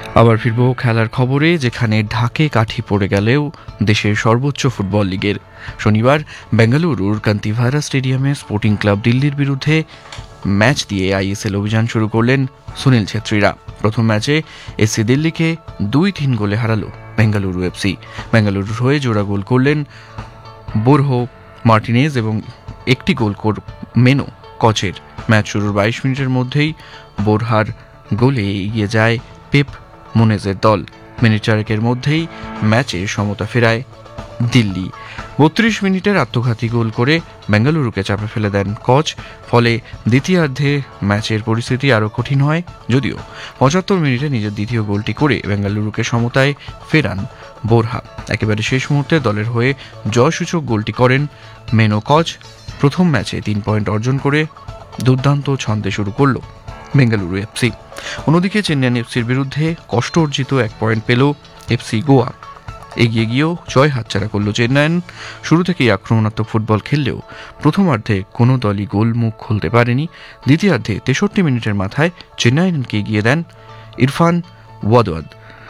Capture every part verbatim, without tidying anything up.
আবার ফিরব খেলার খবরে, যেখানে ঢাকে কাঠি পড়ে গেলেও দেশের সর্বোচ্চ ফুটবল লিগের। শনিবার বেঙ্গালুরুর কান্তিভারা স্টেডিয়ামে স্পোর্টিং ক্লাব দিল্লির বিরুদ্ধে ম্যাচ দিয়ে আইএসএল অভিযান শুরু করলেন সুনীল ছেত্রীরা। প্রথম ম্যাচে এসসি দিল্লিকে দুই তিন গোলে হারালো বেঙ্গালুরু এফসি। বেঙ্গালুরুর হয়ে জোড়া গোল করলেন বোরহো মার্টিনেজ এবং একটি গোল মেনো কচের। ম্যাচ শুরুর বাইশ মিনিটের মধ্যেই বোরহার গোলে এগিয়ে যায় পেপ মুনেজের দল। মিনিট চারেকের মধ্যেই ম্যাচে সমতা ফেরায় দিল্লি। বত্রিশ মিনিটের আত্মঘাতী গোল করে বেঙ্গালুরুকে চাপে ফেলে দেন কোচ। ফলে দ্বিতীয়ার্ধে ম্যাচের পরিস্থিতি আরও কঠিন হয়, যদিও পঁচাত্তর মিনিটে নিজের দ্বিতীয় গোলটি করে বেঙ্গালুরুকে সমতায় ফেরান বোরহা। একেবারে শেষ মুহূর্তে দলের হয়ে জয়সূচক গোলটি করেন মেনো কোচ। প্রথম ম্যাচে তিন পয়েন্ট অর্জন করে দুর্দান্ত ছন্দে শুরু করল বেঙ্গালুরু এফসি। অন্যদিকে চেন্নাইন এফসির বিরুদ্ধে কষ্ট অর্জিত এক পয়েন্ট পেল এফসি গোয়া। এগিয়ে গিয়েও জয় হাতছাড়া করল চেন্নাইন। শুরু থেকেই আক্রমণাত্মক ফুটবল খেললেও প্রথমার্ধে কোনো দলই গোল মুখ খুলতে পারেনি। দ্বিতীয়ার্ধে তেষট্টি মিনিটের মাথায় চেন্নাইনকে এগিয়ে দেন ইরফান ওয়াদওয়াদ।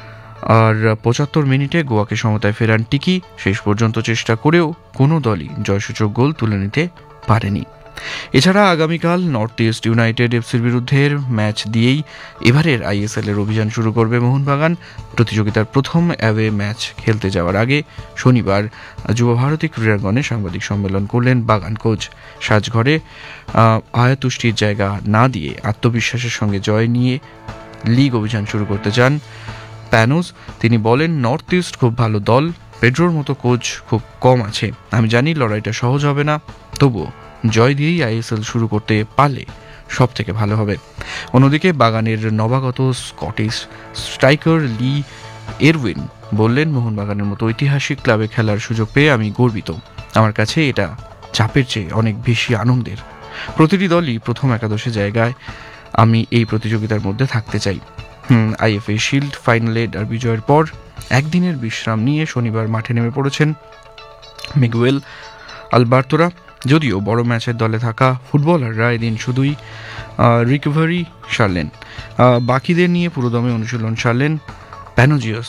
আর পঁচাত্তর মিনিটে গোয়াকে সমতায় ফেরান টিকি। শেষ পর্যন্ত চেষ্টা করেও কোনো দলই জয়সূচক গোল তুলে নিতে পারেনি। এছাড়া আগামীকাল নর্থ ইস্ট ইউনাইটেড এফসির বিরুদ্ধে ম্যাচ দিয়েই এবারের আইএসএল এর অভিযান শুরু করবে মোহনবাগান। প্রতিযোগিতার প্রথম অ্যাওয়ে ম্যাচ খেলতে যাওয়ার আগে শনিবার যুব ভারতী ক্রীড়াঙ্গনে সাংবাদিক সম্মেলন করলেন বাগান কোচ। সাজঘরে আয়াতুষ্টির জায়গা না দিয়ে আত্মবিশ্বাসের সঙ্গে জয় নিয়ে লিগ অভিযান শুরু করতে চান প্যানোস। তিনি বলেন, নর্থ ইস্ট খুব ভালো দল, পেড্রোর মতো কোচ খুব কম আছে। আমি জানি লড়াইটা সহজ হবে না, তবুও জয় দিয়েই আইএসএল শুরু করতে পারলে সব থেকে ভালো হবে। অন্যদিকে বাগানের নবাগত স্কটিশ স্ট্রাইকার লি এরউইন বললেন, মোহনবাগানের মতো ঐতিহাসিক ক্লাবে খেলার সুযোগ পেয়ে আমি গর্বিত। আমার কাছে এটা চাপের চেয়ে অনেক বেশি আনন্দের। প্রতিটি দলই প্রথম একাদশে জায়গায় আমি এই প্রতিযোগিতার মধ্যে থাকতে চাই। আইএফএ শিল্ড ফাইনালে ডার্বি জয়ের পর একদিনের বিশ্রাম নিয়ে শনিবার মাঠে নেমে পড়েছেন মিগুয়েল আলবার্তোরা। যদিও বড় ম্যাচের দলে থাকা ফুটবলাররা এদিন শুধুই রিকভারি সারলেন। বাকিদের নিয়ে পুরোদমে অনুশীলন সারলেন প্যানোজিয়াস।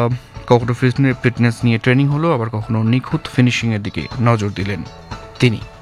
কখনো ফিটনেস নিয়ে ট্রেনিং হলো, আবার কখনো নিখুঁত ফিনিশিংয়ের দিকে নজর দিলেন তিনি।